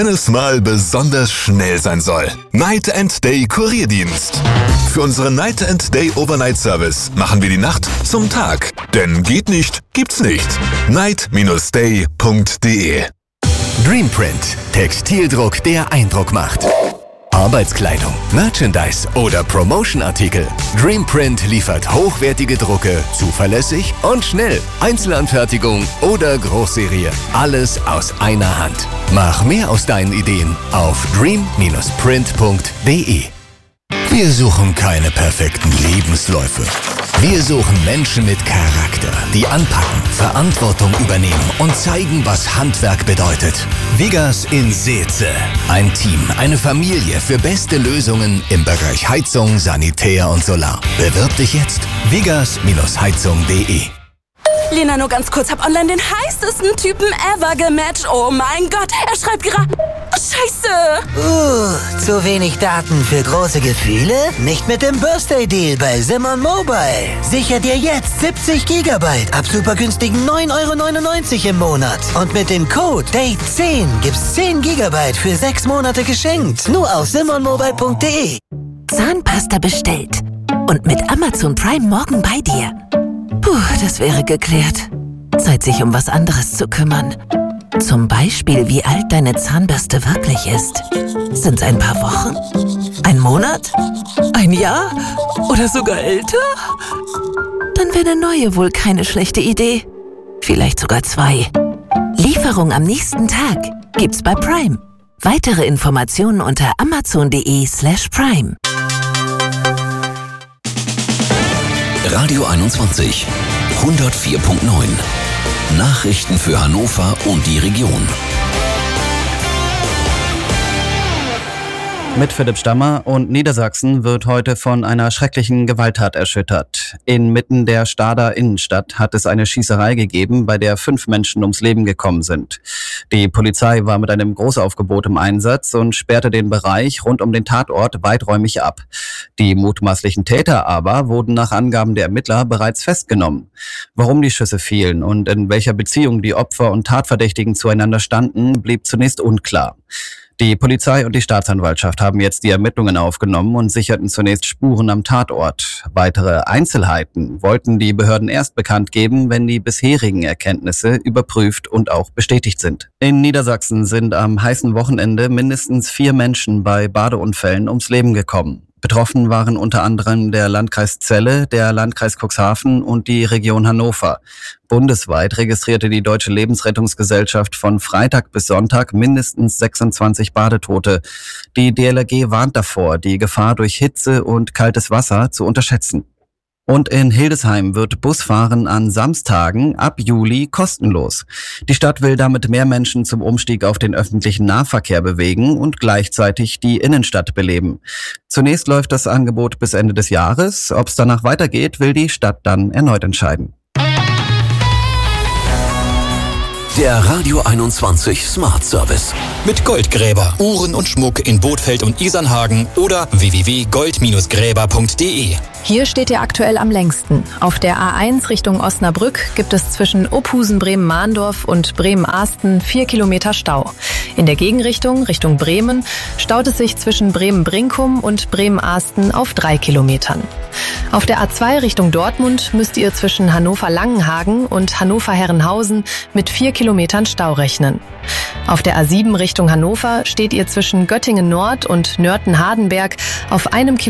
wenn es mal besonders schnell sein soll. Night & Day Kurierdienst. Für unseren Night & Day Overnight Service machen wir die Nacht zum Tag. Denn geht nicht, gibt's nicht. night-day.de Dreamprint. Textildruck, der Eindruck macht. Arbeitskleidung, Merchandise oder Promotion-Artikel. Dreamprint liefert hochwertige Drucke, zuverlässig und schnell. Einzelanfertigung oder Großserie. Alles aus einer Hand. Mach mehr aus deinen Ideen auf dream-print.de. Wir suchen keine perfekten Lebensläufe. Wir suchen Menschen mit Charakter, die anpacken, Verantwortung übernehmen und zeigen, was Handwerk bedeutet. Vigas in Seetze. Ein Team, eine Familie für beste Lösungen im Bereich Heizung, Sanitär und Solar. Bewirb dich jetzt. vigas-heizung.de. Lena, nur ganz kurz, hab online den heißesten Typen ever gematcht. Oh mein Gott, er schreibt gerade... Scheiße! Zu wenig Daten für große Gefühle? Nicht mit dem Birthday Deal bei Simon Mobile. Sicher dir jetzt 70 Gigabyte ab super günstigen 9,99 € im Monat. Und mit dem Code DATE10 gibt's 10 Gigabyte für 6 Monate geschenkt. Nur auf simonmobile.de. Zahnpasta bestellt. Und mit Amazon Prime morgen bei dir. Puh, das wäre geklärt. Zeit, sich um was anderes zu kümmern. Zum Beispiel, wie alt deine Zahnbürste wirklich ist. Sind's ein paar Wochen? Ein Monat? Ein Jahr? Oder sogar älter? Dann wäre eine neue wohl keine schlechte Idee. Vielleicht sogar 2. Lieferung am nächsten Tag gibt's bei Prime. Weitere Informationen unter amazon.de/prime. Radio 21 104.9 Nachrichten für Hannover und die Region. Mit Philipp Stammer und Niedersachsen wird heute von einer schrecklichen Gewalttat erschüttert. Inmitten der Stadter Innenstadt hat es eine Schießerei gegeben, bei der 5 Menschen ums Leben gekommen sind. Die Polizei war mit einem Großaufgebot im Einsatz und sperrte den Bereich rund um den Tatort weiträumig ab. Die mutmaßlichen Täter aber wurden nach Angaben der Ermittler bereits festgenommen. Warum die Schüsse fielen und in welcher Beziehung die Opfer und Tatverdächtigen zueinander standen, blieb zunächst unklar. Die Polizei und die Staatsanwaltschaft haben jetzt die Ermittlungen aufgenommen und sicherten zunächst Spuren am Tatort. Weitere Einzelheiten wollten die Behörden erst bekannt geben, wenn die bisherigen Erkenntnisse überprüft und auch bestätigt sind. In Niedersachsen sind am heißen Wochenende mindestens 4 Menschen bei Badeunfällen ums Leben gekommen. Betroffen waren unter anderem der Landkreis Celle, der Landkreis Cuxhaven und die Region Hannover. Bundesweit registrierte die Deutsche Lebensrettungsgesellschaft von Freitag bis Sonntag mindestens 26 Badetote. Die DLRG warnt davor, die Gefahr durch Hitze und kaltes Wasser zu unterschätzen. Und in Hildesheim wird Busfahren an Samstagen ab Juli kostenlos. Die Stadt will damit mehr Menschen zum Umstieg auf den öffentlichen Nahverkehr bewegen und gleichzeitig die Innenstadt beleben. Zunächst läuft das Angebot bis Ende des Jahres. Ob es danach weitergeht, will die Stadt dann erneut entscheiden. Der Radio 21 Smart Service. Mit Goldgräber. Uhren und Schmuck in Bothfeld und Isernhagen oder www.gold-gräber.de. Hier steht ihr aktuell am längsten. Auf der A1 Richtung Osnabrück gibt es zwischen Ophusen-Bremen-Mahndorf und Bremen-Ahsten 4 Kilometer Stau. In der Gegenrichtung, Richtung Bremen, staut es sich zwischen Bremen-Brinkum und Bremen-Ahsten auf 3 Kilometern. Auf der A2 Richtung Dortmund müsst ihr zwischen Hannover-Langenhagen und Hannover-Herrenhausen mit 4 Kilometern Stau rechnen. Auf der A7 Richtung Hannover steht ihr zwischen Göttingen Nord und Nörten-Hardenberg auf 1 Kilometer